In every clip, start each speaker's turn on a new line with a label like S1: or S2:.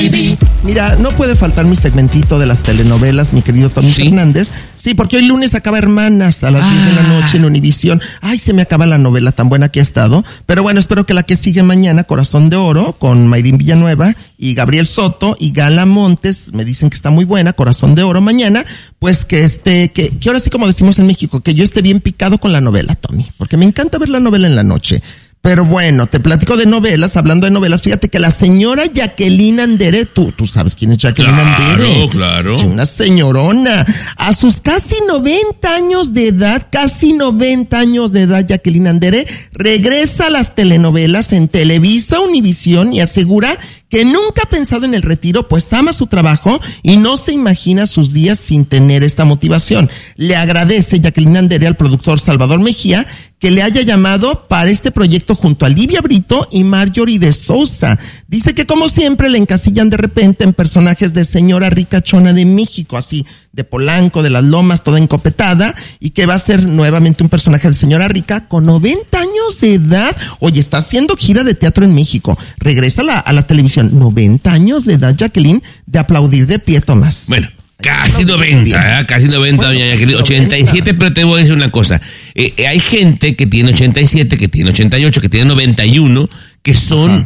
S1: Mira, no puede faltar mi segmentito de las telenovelas, mi querido Tommy Fernández. Sí, porque hoy lunes acaba Hermanas a las 10 de la noche en Univisión. Ay, se me acaba la novela tan buena que ha estado. Pero bueno, espero que la que sigue mañana, Corazón de Oro, con Mayrín Villanueva y Gabriel Soto y Gala Montes, me dicen que está muy buena, Corazón de Oro mañana, pues que ahora sí, como decimos en México, que yo esté bien picado con la novela, Tommy, porque me encanta ver la novela en la noche. Pero bueno, te platico de novelas, hablando de novelas, fíjate que la señora Jacqueline Andere, tú sabes quién es Jacqueline Andere.
S2: Claro.
S1: Una señorona, a sus casi 90 años de edad, Jacqueline Andere regresa a las telenovelas en Televisa, Univisión, y asegura que nunca ha pensado en el retiro, pues ama su trabajo y no se imagina sus días sin tener esta motivación. Le agradece Jacqueline Andere al productor Salvador Mejía que le haya llamado para este proyecto junto a Livia Brito y Marjorie de Sousa. Dice que como siempre le encasillan de repente en personajes de señora ricachona de México, así de Polanco, de las Lomas, toda encopetada, y que va a ser nuevamente un personaje de señora rica con 90 años de edad. Oye, está haciendo gira de teatro en México. Regresa a la televisión. 90 años de edad, Jacqueline, de aplaudir de pie, Tomás.
S2: Bueno. Casi 90, doña Jacqueline, 87, pero te voy a decir una cosa. Hay gente que tiene 87, que tiene 88, que tiene 91, que son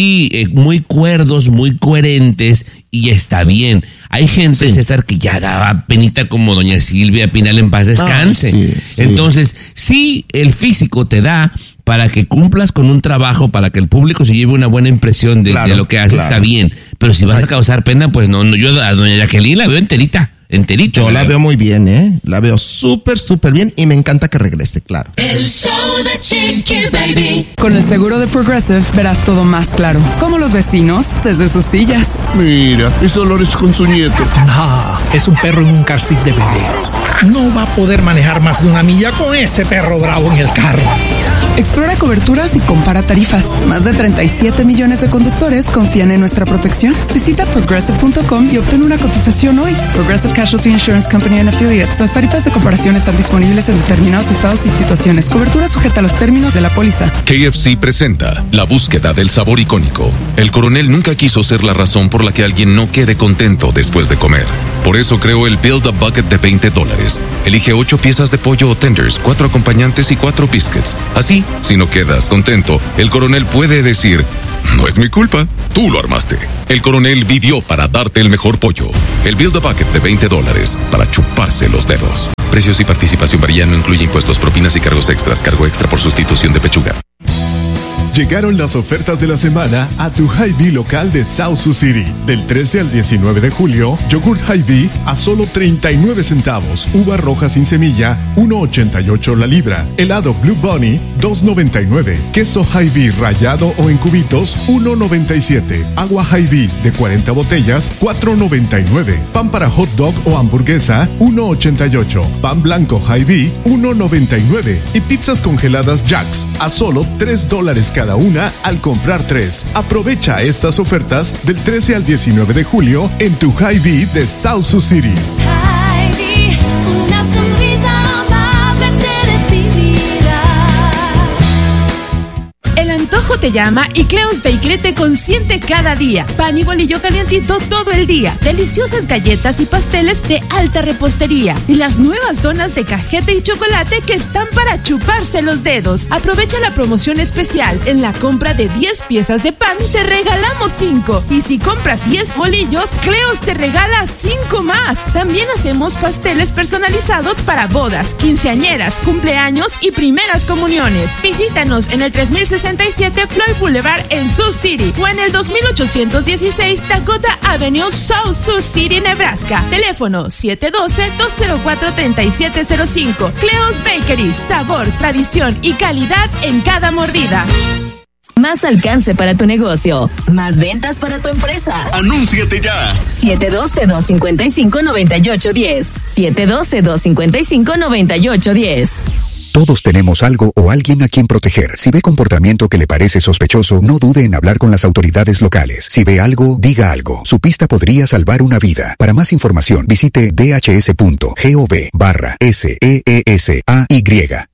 S2: muy cuerdos, muy coherentes, y está bien. Hay gente, César, que ya daba penita, como doña Silvia Pinal, en paz descanse. Entonces, sí, el físico te da para que cumplas con un trabajo, para que el público se lleve una buena impresión de lo que haces, está bien. Pero si vas a causar pena, pues no, yo a doña Jacqueline la veo enterita.
S1: Yo la veo muy bien, la veo súper bien, y me encanta que regrese, claro.
S3: El show de Chiqui Baby.
S4: Con el seguro de Progressive verás todo más claro, como los vecinos desde sus sillas.
S5: Mira, es Dolores con su nieto.
S6: No, es un perro en un car seat de bebé. No va a poder manejar más de 1 milla con ese perro bravo en el carro.
S4: Explora coberturas y compara tarifas. Más de 37 millones de conductores confían en nuestra protección. Visita Progressive.com y obtén una cotización hoy. Progressive Casualty Insurance Company and Affiliates. Las tarifas de comparación están disponibles en determinados estados y situaciones. Cobertura sujeta a los términos de la póliza.
S7: KFC presenta la búsqueda del sabor icónico. El coronel nunca quiso ser la razón por la que alguien no quede contento después de comer. Por eso creó el Build a Bucket de $20. Elige 8 piezas de pollo o tenders, 4 acompañantes y 4 biscuits. Así, si no quedas contento, el coronel puede decir: no es mi culpa, tú lo armaste. El coronel vivió para darte el mejor pollo. El Build a Bucket de $20 para chuparse los dedos. Precios y participación varían, no incluye impuestos, propinas y cargos extras. Cargo extra por sustitución de pechuga.
S8: Llegaron las ofertas de la semana a tu Hy-Vee local de South Sioux City. Del 13 al 19 de julio, yogurt Hy-Vee a solo 39 centavos. Uvas rojas sin semilla, 1.88 la libra. Helado Blue Bunny, 2.99. Queso Hy-Vee rallado o en cubitos, 1.97. Agua Hy-Vee de 40 botellas, 4.99. Pan para hot dog o hamburguesa, 1.88. Pan blanco Hy-Vee, 1.99. Y pizzas congeladas Jack's a solo $3 cada una al comprar 3. Aprovecha estas ofertas del 13 al 19 de julio en tu Hy-Vee de South Sioux City.
S3: Hy-Vee, una sonrisa amable te recibirá.
S9: El antojo te llama y Cleo's Bakery te consiente cada día. Pan y bolillo calientito todo el día. Deliciosas galletas y pasteles de alta repostería. Y las nuevas donas de cajeta y chocolate que están para chuparse los dedos. Aprovecha la promoción especial. En la compra de 10 piezas de pan te regalamos 5. Y si compras 10 bolillos, Cleo's te regala 5 más. También hacemos pasteles personalizados para bodas, quinceañeras, cumpleaños y primeras comuniones. Visítanos en el 3067 Floyd Boulevard en Sioux City o en el 2816 Dakota Avenue, South Sioux City, Nebraska. Teléfono 712-204-3705. Cleo's Bakery, sabor, tradición y calidad en cada mordida.
S10: Más alcance para tu negocio. Más ventas para tu empresa.
S5: ¡Anúnciate ya!
S10: 712-255-9810. 712-255-9810.
S11: Todos tenemos algo o alguien a quien proteger. Si ve comportamiento que le parece sospechoso, no dude en hablar con las autoridades locales. Si ve algo, diga algo. Su pista podría salvar una vida. Para más información, visite dhs.gov/SEESAY.